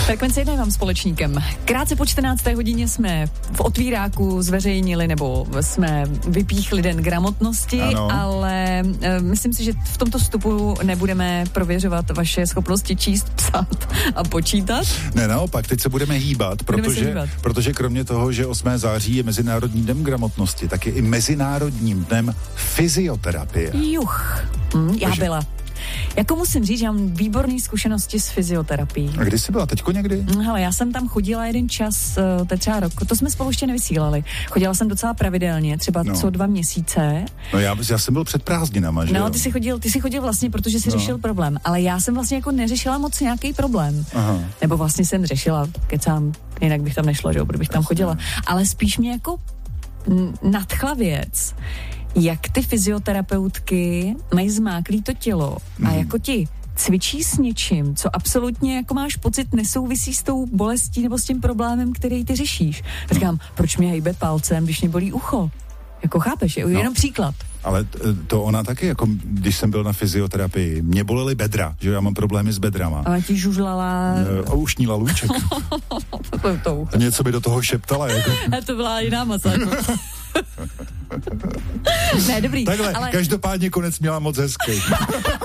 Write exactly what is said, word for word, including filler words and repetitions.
Frekvence jedna je vám společníkem. Krátce po čtrnácté hodině jsme v otvíráku zveřejnili, nebo jsme vypíchli den gramotnosti, ano. ale e, myslím si, že v tomto vstupu nebudeme prověřovat vaše schopnosti číst, psát a počítat. Ne, naopak, teď se budeme hýbat, budeme protože, hýbat. protože kromě toho, že osmého září je Mezinárodní den gramotnosti, tak je i Mezinárodním dnem fyzioterapie. Juch, hm, já Takže... byla. Jako musím říct, že mám výborné zkušenosti s fyzioterapií. A kdy jsi byla? Teďko někdy? Hele, já jsem tam chodila jeden čas, to je třeba rok, to jsme spolu ještě nevysílali. Chodila jsem docela pravidelně, třeba no. co dva měsíce. No já, já jsem byl před prázdninama, že No, jo? ty jsi chodil, ty jsi chodil vlastně, protože jsi no. řešil problém, ale já jsem vlastně jako neřešila moc nějaký problém. Aha. Nebo vlastně jsem řešila, kecám, jinak bych tam nešla, že jo, kdybych tam chodila. Ale spíš mě jako nadchla věc, jak ty fyzioterapeutky mají zmáklý to tělo a mm. jako ti cvičí s něčím, co absolutně jako máš pocit nesouvisí s tou bolestí nebo s tím problémem, který ty řešíš. A říkám, proč mě hejbe palcem, když mě bolí ucho? Jako chápeš, je no. jenom příklad. Ale to ona taky, jako když jsem byl na fyzioterapii, mě bolely bedra, že já mám problémy s bedrama. Ale ti žužlala... A ušníla lůček. to, to. A něco by do toho šeptala. Jako. A to byla jiná masáž. Ne, dobrý. Takhle, ale... každopádně konec měla moc hezký.